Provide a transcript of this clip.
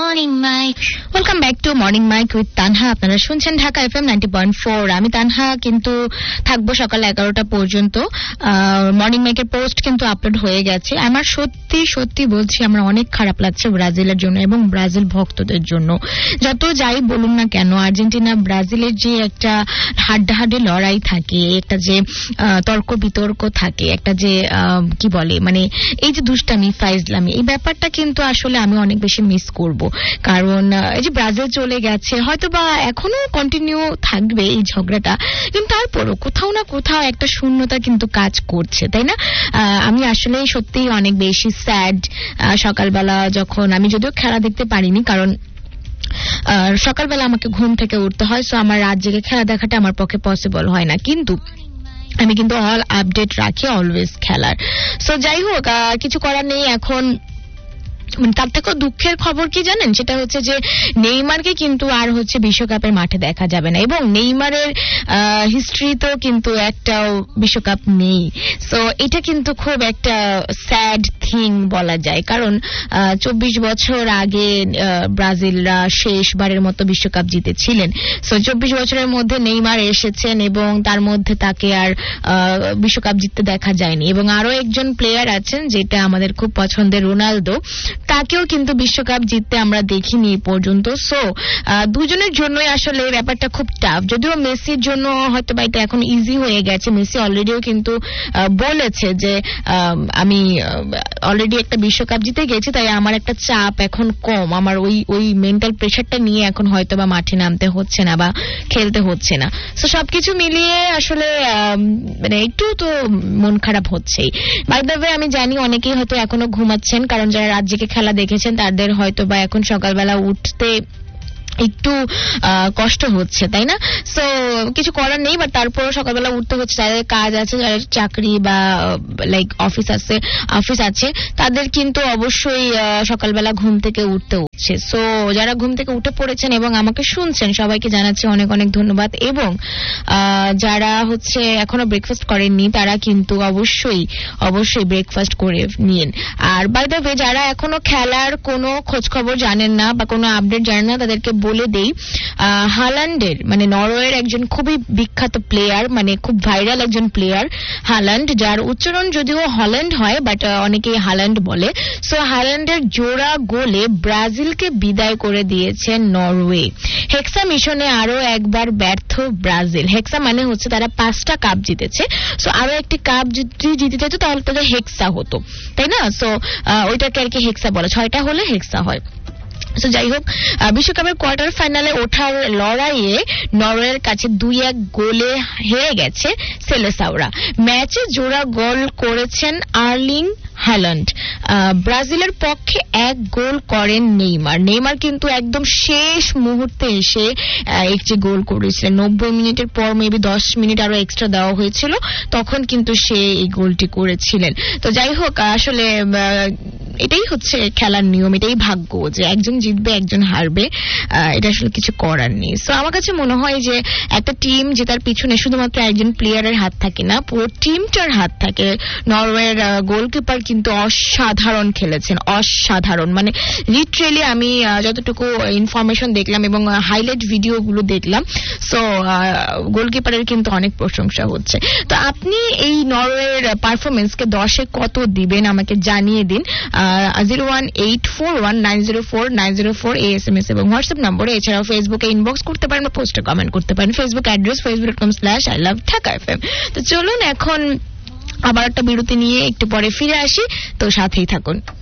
Welcome back to morning mic with Tanha. আপনারা শুনছেন Dhaka FM 90.4। আমি তানহা কিন্তু থাকবো সকাল 11টা পর্যন্ত। মর্নিং মাইকের পোস্ট কিন্তু আপলোড হয়ে গেছে। আমার সত্যি বলছি, আমার অনেক খারাপ লাগছে ব্রাজিলের জন্য এবং ব্রাজিল ভক্তদের জন্য। যত যাই বলুন না কেন, আর্জেন্টিনা ব্রাজিলের যে একটা হাড্ডাহাড্ডি লড়াই থাকে, একটা যে তর্ক বিতর্ক থাকে, একটা যে কি বলে মানে এই যে দুষ্টামি ফাইজলামি, এই ব্যাপারটা কিন্তু আসলে আমি অনেক বেশি মিস করব। কারণ এই যে ব্রাজিল চলে গেছে, হয়তো বা এখনো কন্টিনিউ থাকবে এই ঝগড়াটা, কিন্তু তারপরও কোথাও না কোথাও একটা শূন্যতা কিন্তু কাজ করছে, তাই না? আমি আসলে সত্যিই অনেক বেশি স্যাড। সকালবেলা যখন আমি যদিও খেলা দেখতে পারিনি, কারণ সকালবেলা আমাকে ঘুম থেকে উঠতে হয়, সো আমার রাত জেগে খেলা দেখাটা আমার পক্ষে পসিবল হয় না, কিন্তু আমি কিন্তু অল আপডেট রাখি অলওয়েজ খেলার। সো যাই হোক, কিছু করার নেই। এখন তার থেকেও দুঃখের খবর কি জানেন, সেটা হচ্ছে যে নেইমারকে কিন্তু আর হচ্ছে বিশ্বকাপের মাঠে দেখা যাবে না, এবং নেইমারের হিস্ট্রিতেও কিন্তু একটাও বিশ্বকাপ নেই। সো এটা কিন্তু খুব একটা স্যাড থিং বলা যায়, কারণ 24 বছর আগে ব্রাজিলরা শেষবারের মতো বিশ্বকাপ জিতেছিলেন। সো 24 বছরের মধ্যে নেইমার এসেছেন এবং তার মধ্যে তাকে আর বিশ্বকাপ জিততে দেখা যায়নি। এবং আরো একজন প্লেয়ার আছেন যেটা আমাদের খুব পছন্দের, রোনালদো, তাকেও কিন্তু বিশ্বকাপ জিততে আমরা দেখিনি পর্যন্ত। সো দুজনের জন্যই আসলে ব্যাপারটা খুব টাফ। যদিও মেসির জন্য হয়তো বা এটা এখন ইজি হয়ে গেছে, মেসি অলরেডিও কিন্তু বলেছে যে আমি অলরেডি একটা বিশ্বকাপ জিতে গেছি, তাই আমার একটা চাপ এখন কম, আমার ওই মেন্টাল প্রেশারটা নিয়ে এখন হয়তো বা মাঠে নামতে হচ্ছে না বা খেলতে হচ্ছে না। সো সবকিছু মিলিয়ে আসলে মানে একটু তো মন খারাপ হচ্ছেই। বাই দ্য ওয়ে, আমি জানি অনেকেই হয়তো এখনো ঘুমাচ্ছেন, কারণ যারা রাত জেগে খেলা দেখেছেন তাদের হয়তো বা এখন সকালবেলা উঠতে একটু কষ্ট হচ্ছে, তাই না? সো কিছু করার নেই, বাট তারপরও সকালবেলা উঠতে হচ্ছে। যাদের কাজ আছে, যাদের চাকরি বা লাইক অফিস আছে, তাদের কিন্তু অবশ্যই সকালবেলা ঘুম থেকে উঠতে হচ্ছে। সো যারা ঘুম থেকে উঠে পড়েছেন এবং আমাকে শুনছেন, সবাইকে জানাচ্ছি অনেক অনেক ধন্যবাদ। এবং যারা হচ্ছে এখনো ব্রেকফাস্ট করেননি, তারা কিন্তু অবশ্যই ব্রেকফাস্ট করে নিন। আর বাই দ্য ওয়ে, যারা এখনো খেলার কোনো খোঁজ খবর জানেন না বা কোনো আপডেট জানেন না, তাদেরকে বলে দেই, হাল্যান্ডের মানে নরওয়ের একজন খুবই বিখ্যাত প্লেয়ার, মানে খুব ভাইরাল একজন প্লেয়ার হাল্যান্ড, যার উচ্চারণ যদিও হল্যান্ড হয়, বাট অনেকেই হাল্যান্ড বলে। সো হাল্যান্ডের জোড়া গোলে ব্রাজিলকে বিদায় করে দিয়েছে নরওয়ে। হেক্সা মিশনে আরো একবার ব্যর্থ ব্রাজিল। হেক্সা মানে হচ্ছে তারা 5টা কাপ জিতেছে। সো আরো একটি কাপ যদি জিতে যেত তাহলে তাদের হেক্সা হতো, তাই না? সো ওইটাকে আর কি হেক্সা বলে, 6টা হলে হেক্সা হয়। সো যাই হোক, বিশ্বকাপের কোয়ার্টার ফাইনালে ওঠার লড়াইয়ে নরওয়ের কাছে 2-1 গোলে হেরে গেছে সেলেসাওরা। ম্যাচে জোড়া গোল করেছেন আর্লিং হ্যালান্ড। ব্রাজিলের পক্ষে 1 গোল করেন নেইমার কিন্তু একদম শেষ মুহূর্তে এসে একটি গোল করেছিলেন। 90 মিনিটের পর মেবি 10 মিনিট আরো এক্সট্রা দেওয়া হয়েছিল, তখন কিন্তু সে এই গোলটি করেছিলেন। তো যাই হোক, আসলে এটাই হচ্ছে খেলার নিয়ম, এটাই ভাগ্য যে একজন জিতবে একজন হারবে, এটা আসলে কিছু করার নেই। সো আমার কাছে মনে হয় যে একটা টিম জেতার পিছনে শুধুমাত্র একজন প্লেয়ারের হাত থাকে না, পুরো টিমটার হাত থাকে। নরওয়ের গোলকিপার কিন্তু অসাধারণ খেলেছেন, অসাধারণ, মানে লিটারেলি আমি যতটুকু ইনফরমেশন দেখলাম এবং হাইলাইট ভিডিওগুলো দেখলাম, সো গোলকিপারের কিন্তু অনেক প্রশংসা হচ্ছে। তো আপনি এই নরওয়ের পারফরমেন্সকে 10-এ কত দিবেন আমাকে জানিয়ে দিন। 01841904904 এই SMS এবং হোয়াটসঅ্যাপ নম্বরে। এছাড়াও ফেসবুকে ইনবক্স করতে পারেন বা পোস্টে কমেন্ট করতে পারেন। Facebook address facebook.com/ILoveDhakaFM। তো চলুন এখন আবার একটা বিরতি নিয়ে একটু পরে ফিরে আসি, তো সাথেই থাকুন।